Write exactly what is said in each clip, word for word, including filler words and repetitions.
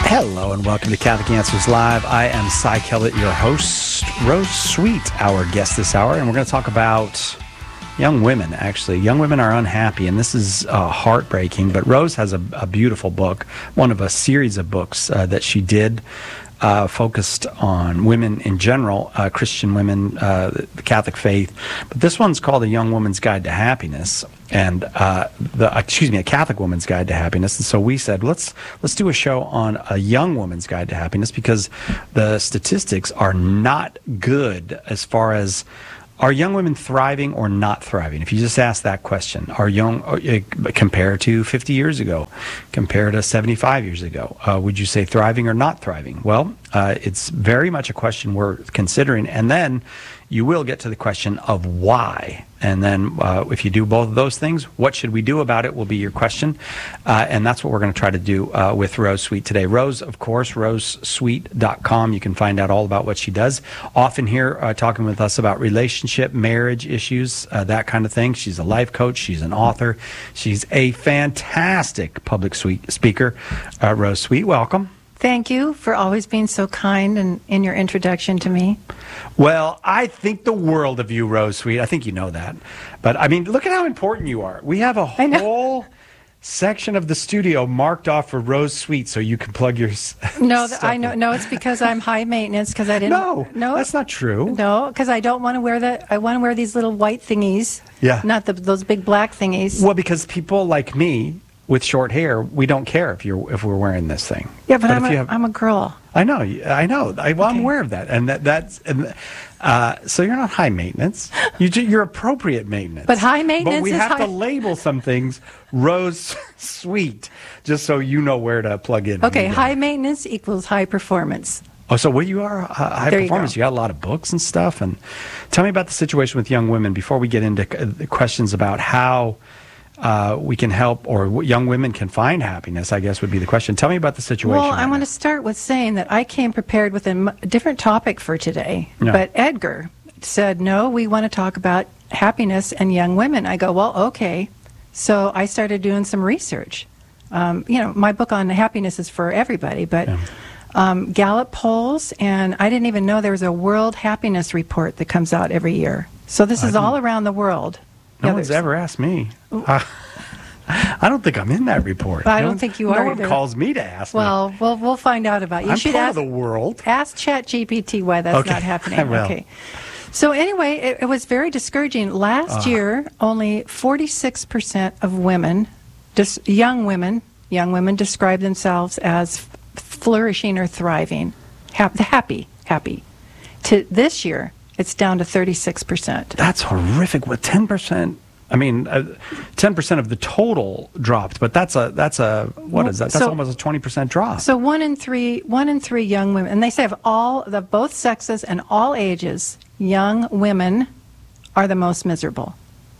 Hello and welcome to Catholic Answers Live. I am Cy Kellett, your host. Rose Sweet, our guest this hour, and we're going to talk about young women, actually. Young women are unhappy, and this is uh, heartbreaking, but Rose has a, a beautiful book, one of a series of books uh, that she did uh, focused on women in general, uh, Christian women, uh, the Catholic faith. But this one's called A Young Woman's Guide to Happiness, and uh, the excuse me, A Catholic Woman's Guide to Happiness. And so we said, let's let's do a show on a young woman's guide to happiness, because the statistics are not good as far as are young women thriving or not thriving? If you just ask that question, are young, uh, compared to fifty years ago, compared to seventy-five years ago, uh, would you say thriving or not thriving? Well, uh, it's very much a question we're considering. And then you will get to the question of why. And then uh, if you do both of those things, what should we do about it will be your question. Uh, and that's what we're going to try to do uh, with Rose Sweet today. Rose, of course, rose sweet dot com. You can find out all about what she does. Often here uh, talking with us about relationship, marriage issues, uh, that kind of thing. She's a life coach. She's an author. She's a fantastic public speaker. Uh, Rose Sweet, welcome. Thank you for always being so kind and in your introduction to me. Well, I think the world of you, Rose Sweet. I think you know that. But, I mean, look at how important you are. We have a whole section of the studio marked off for Rose Sweet so you can plug your No, I know. No, it's because I'm high maintenance because I didn't. No, no, that's not true. No, because I don't want to wear the. I want to wear these little white thingies. Yeah. Not the, those big black thingies. Well, because people like me with short hair, we don't care if you're if we're wearing this thing. Yeah, but, but I'm, if a, you have, I'm a girl. I know, I know. I, well, okay. I'm aware of that, and that that's and uh, so you're not high maintenance. You you're appropriate maintenance. But high maintenance. But we is have high... to label some things Rose Sweet, just so you know where to plug in. Okay, high maintenance equals high performance. Oh, so what you are, uh, high there performance. You, you got a lot of books and stuff. And tell me about the situation with young women before we get into the questions about how Uh, we can help, or young women can find happiness, I guess would be the question. Tell me about the situation. Well, right I want now. to start with saying that I came prepared with a m- different topic for today. Yeah. But Edgar said, no, we want to talk about happiness and young women. I go, well, okay. So I started doing some research. Um, you know, my book on happiness is for everybody, but Yeah. um, Gallup polls, and I didn't even know there was a World Happiness Report that comes out every year. So this I is all around the world. No Yeah, one's there's- ever asked me. Uh, I don't think I'm in that report. But I no don't one, think you no are one either. calls me to ask Well, me. we'll we'll find out about you. I'm you should part ask, of the world. Ask ChatGPT why that's Okay, not happening. I will. Okay. So anyway, it, it was very discouraging. Last Uh. year, only forty-six percent of women, just young women, young women describe themselves as flourishing or thriving, happy, happy, happy. To this year, it's down to thirty-six percent. That's horrific. What, ten percent? I mean, uh, ten percent of the total dropped, but that's a that's a what Well, is that? That's so- almost a twenty percent drop. So one in three, one in three young women, and they say of all the both sexes and all ages, young women are the most miserable.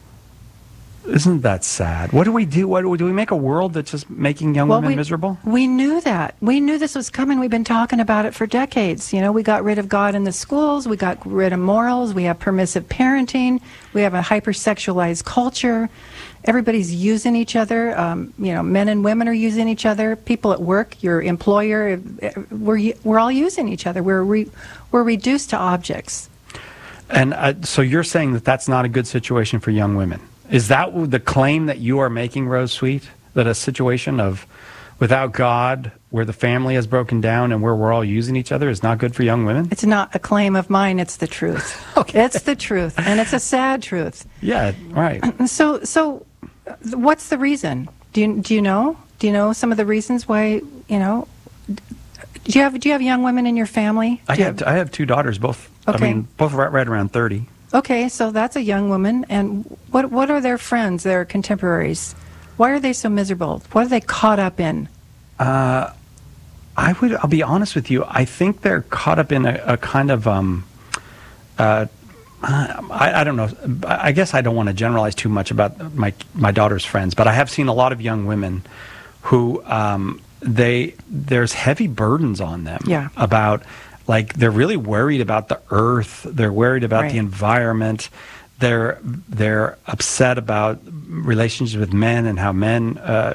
Isn't that sad? What do we do? What do we do? We make a world that's just making young Well, women we, miserable? We knew that. We knew this was coming. We've been talking about it for decades. You know, we got rid of God in the schools. We got rid of morals. We have permissive parenting. We have a hypersexualized culture. Everybody's using each other. Um, you know, men and women are using each other. People at work, your employer, we're we're all using each other. We're re, we're reduced to objects. And uh, so you're saying that that's not a good situation for young women. Is that the claim that you are making, Rose Sweet? That a situation of without God, where the family has broken down and where we're all using each other, is not good for young women? It's not a claim of mine. It's the truth. Okay. It's the truth, and it's a sad truth. Yeah, right. So, so, uh, what's the reason? Do you do you know? Do you know some of the reasons why? You know, do you have do you have young women in your family? I Do you have I have two daughters, both. Okay. I mean, both right, right around thirty. Okay, so that's a young woman, and what what are their friends, their contemporaries? Why are they so miserable? What are they caught up in? Uh, I would. I'll be honest with you. I think they're caught up in a, a kind of. Um, uh, I, I don't know. I guess I don't want to generalize too much about my my daughter's friends, but I have seen a lot of young women who um, they there's heavy burdens on them. Yeah. About like they're really worried about the earth. They're worried about Right. the environment. They're they're upset about relationships with men and how men uh,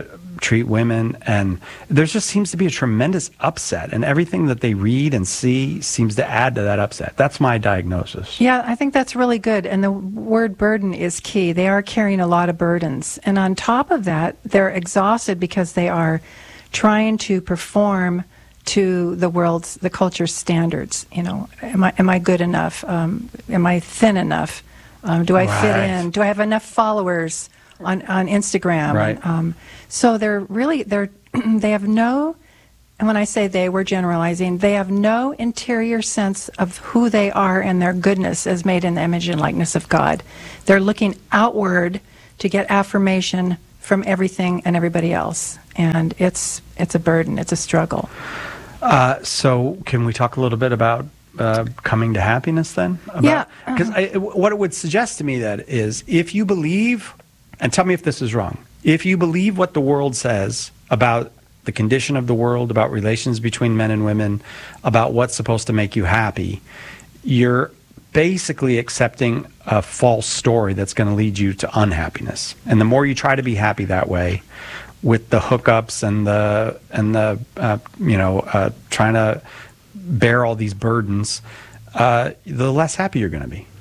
treat women. And there just seems to be a tremendous upset, and everything that they read and see seems to add to that upset. That's my diagnosis. Yeah, I think that's really good. And the word burden is key. They are carrying a lot of burdens. And on top of that, they're exhausted because they are trying to perform to the world's, the culture's standards. You know, am I am I good enough? Um, am I thin enough? Um, do I Right. fit in? Do I have enough followers on on Instagram? Right. And, um, so they're really they're they have no. And when I say they, we're generalizing. They have no interior sense of who they are and their goodness as made in the image and likeness of God. They're looking outward to get affirmation from everything and everybody else, and it's it's a burden. It's a struggle. Uh, so can we talk a little bit about uh, coming to happiness then? About, Yeah. Because uh-huh. what it would suggest to me that is, if you believe, and tell me if this is wrong, if you believe what the world says about the condition of the world, about relations between men and women, about what's supposed to make you happy, you're basically accepting a false story that's going to lead you to unhappiness. And the more you try to be happy that way, with the hookups and the and the uh, you know uh, trying to bear all these burdens, uh, the less happy you're going to be.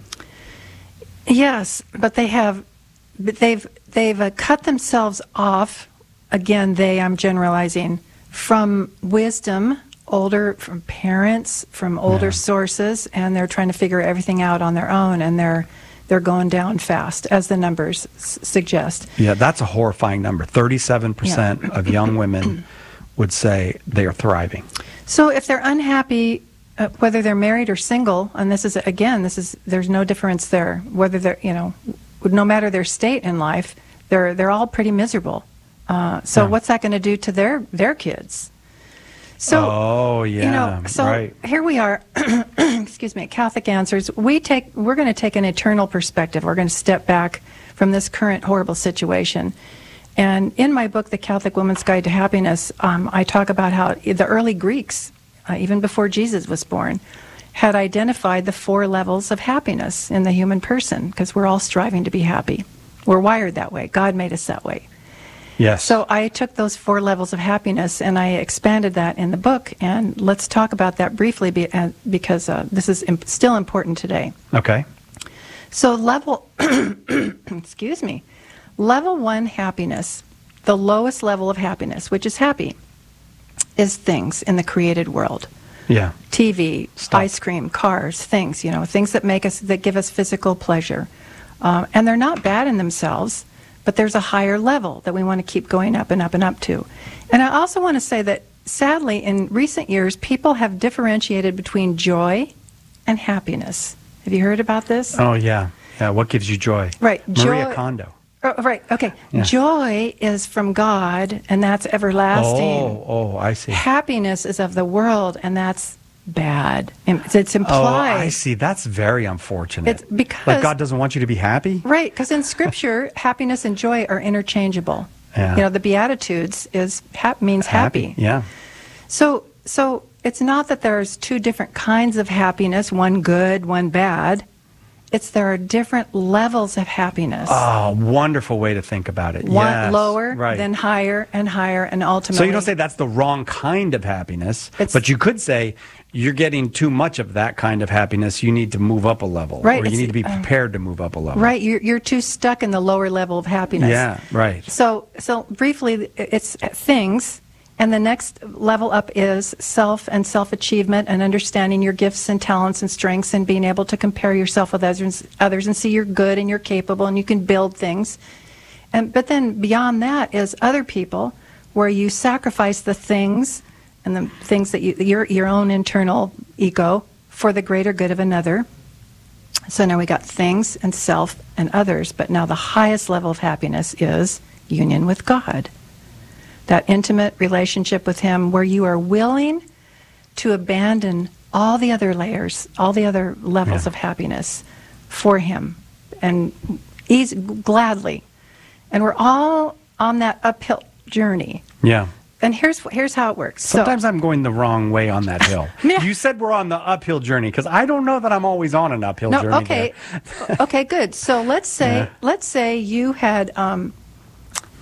Yes, but they have, but they've they've uh, cut themselves off. Again, they, I'm generalizing, from wisdom, older, from parents, from older Yeah. sources, and they're trying to figure everything out on their own, and they're they're going down fast, as the numbers s- suggest. Yeah, that's a horrifying number. thirty-seven percent of young women would say they are thriving. So if they're unhappy, uh, whether they're married or single, and this is, again, this is, there's no difference there, whether they're, you know, no matter their state in life, they're they're all pretty miserable. Uh, so Yeah. what's that going to do to their their kids? So, oh yeah, you know, so right. here we are, excuse me, at Catholic Answers. We take, we're going to take an eternal perspective. We're going to step back from this current horrible situation. And in my book, The Catholic Woman's Guide to Happiness, um, I talk about how the early Greeks, uh, even before Jesus was born, had identified the four levels of happiness in the human person, because we're all striving to be happy. We're wired that way. God made us that way. Yes. So I took those four levels of happiness and I expanded that in the book, and let's talk about that briefly be, uh, because uh, this is imp- still important today. Okay. So level, excuse me, level one happiness, the lowest level of happiness, which is happy, is things in the created world. Yeah. T V, Stuff. ice cream, cars, things, you know, things that make us, that give us physical pleasure. Um, and they're not bad in themselves, but there's a higher level that we want to keep going up and up and up to. And I also want to say that, sadly, in recent years, people have differentiated between joy and happiness. Have you heard about this? Oh yeah. Yeah. What gives you joy? Right. Maria Joy- Kondo. Oh, right, okay. Yeah. Joy is from God, and that's everlasting. Oh, oh, I see. Happiness is of the world, and that's bad. It's, it's Oh, implied. I see. That's very unfortunate. It's because- like God doesn't want you to be happy. Right, because in Scripture, happiness and joy are interchangeable. Yeah. You know, the Beatitudes is hap- means happy. Yeah. So, so it's not that there's two different kinds of happiness, one good, one bad. It's there are different levels of happiness. Oh, wonderful way to think about it. one Yes, lower, right. then higher, and higher, and ultimately. So you don't say that's the wrong kind of happiness, It's- but you could say you're getting too much of that kind of happiness. You need to move up a level, Right, or you it's, need to be uh, prepared to move up a level. Right, you're you're too stuck in the lower level of happiness. Yeah, right. So so briefly, it's things, and the next level up is self and self-achievement and understanding your gifts and talents and strengths and being able to compare yourself with others others and see you're good and you're capable and you can build things. And but then beyond that is other people, where you sacrifice the things and the things that you your your own internal ego for the greater good of another. So now we got things and self and others, but now the highest level of happiness is union with God. That intimate relationship with Him where you are willing to abandon all the other layers, all the other levels Yeah. of happiness for Him, and easy, gladly. And we're all on that uphill journey. Yeah. And here's here's how it works. Sometimes I'm going the wrong way on that hill. Yeah. You said we're on the uphill journey, because I don't know that I'm always on an uphill No, journey. okay, there. okay, good. So let's say Yeah. let's say you had um,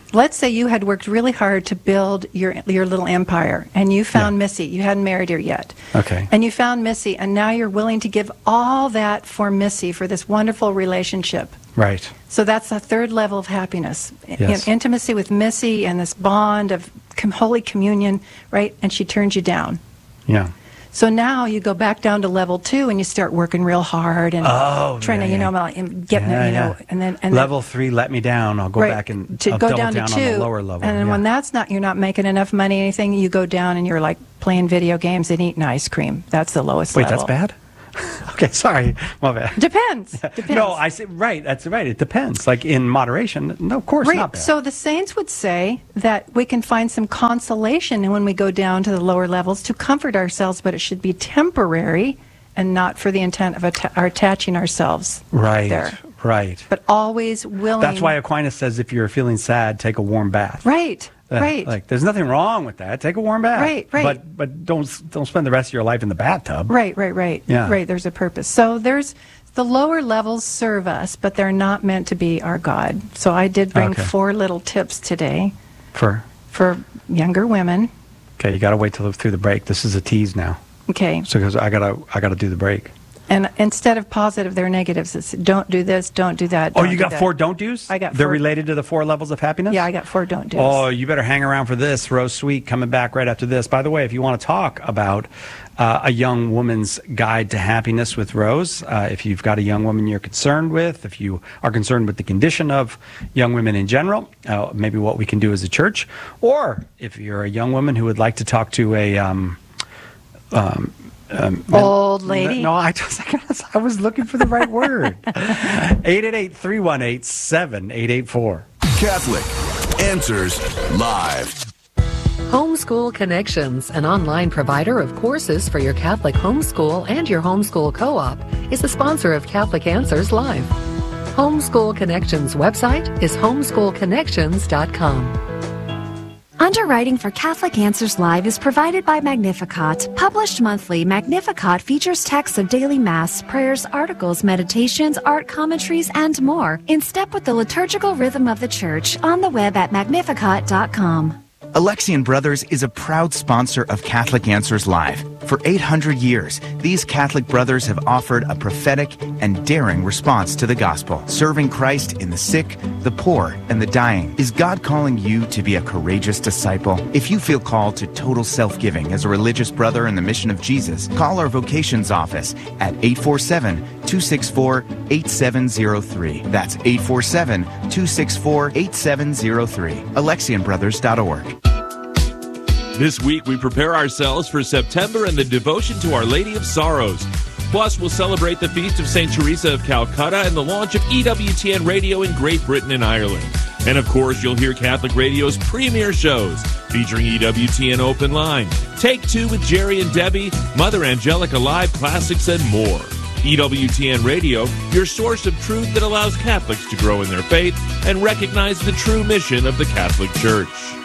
let's say you had worked really hard to build your your little empire, and you found Yeah. Missy. You hadn't married her yet. Okay. And you found Missy, and now you're willing to give all that for Missy, for this wonderful relationship. Right. So that's the third level of happiness. I- Yes. in- intimacy with Missy and this bond of com- Holy Communion, right? And she turns you down. Yeah. So now you go back down to level two and you start working real hard and Oh, trying yeah, to, you yeah. know, like, getting Yeah, it, you know, yeah. and then and level three, let me down. I'll go right, back and to I'll go double down, down to on two, the lower level. and then yeah. when that's not, you're not making enough money, anything, you go down and you're like playing video games and eating ice cream. That's the lowest Wait, level. that's bad? Okay, sorry. My bad. Depends. Depends. No, I say right. That's right. It depends. Like in moderation. No, of course Right. not bad. So the saints would say that we can find some consolation when we go down to the lower levels to comfort ourselves, but it should be temporary and not for the intent of atta- attaching ourselves right. there. Right. But always willing. That's why Aquinas says if you're feeling sad, take a warm bath. Right. Uh, right. Like there's nothing wrong with that. Take a warm bath. Right, right. But but don't don't spend the rest of your life in the bathtub. Right, right, right. Yeah. Right, there's a purpose. So there's the lower levels serve us, but they're not meant to be our God. So I did bring Okay. four little tips today For for younger women. okay, you got to wait till through the break. This is a tease now. Okay. So because I gotta I gotta do the break. And instead of positive, they're negatives. It's don't do this, don't do that. Oh, don't you do got that. four don't do's? I got They're four- related to the four levels of happiness? Yeah, I got four don't do's. Oh, you better hang around for this. Rose Sweet coming back right after this. By the way, if you want to talk about uh, a young woman's guide to happiness with Rose, uh, if you've got a young woman you're concerned with, if you are concerned with the condition of young women in general, uh, maybe what we can do as a church, or if you're a young woman who would like to talk to a um, um, um, Old lady. No, I just I was looking for the right word. eight eight eight, three one eight, seven eight eight four. Catholic Answers Live. Homeschool Connections, an online provider of courses for your Catholic homeschool and your homeschool co-op, is the sponsor of Catholic Answers Live. Homeschool Connections website is homeschool connections dot com. Underwriting for Catholic Answers Live is provided by Magnificat. Published monthly, Magnificat features texts of daily Mass, prayers, articles, meditations, art commentaries, and more, in step with the liturgical rhythm of the Church, on the web at magnificat dot com. Alexian Brothers is a proud sponsor of Catholic Answers Live. For eight hundred years, these Catholic brothers have offered a prophetic and daring response to the gospel, serving Christ in the sick, the poor, and the dying. Is God calling you to be a courageous disciple? If you feel called to total self-giving as a religious brother in the mission of Jesus, call our vocations office at eight four seven, two six four, eight seven zero three. That's eight four seven, two six four, eight seven zero three. Alexian Brothers dot org. This week, we prepare ourselves for September and the devotion to Our Lady of Sorrows. Plus, we'll celebrate the Feast of Saint Teresa of Calcutta and the launch of E W T N Radio in Great Britain and Ireland. And of course, you'll hear Catholic Radio's premier shows featuring E W T N Open Line, Take Two with Jerry and Debbie, Mother Angelica Live Classics, and more. E W T N Radio, your source of truth that allows Catholics to grow in their faith and recognize the true mission of the Catholic Church.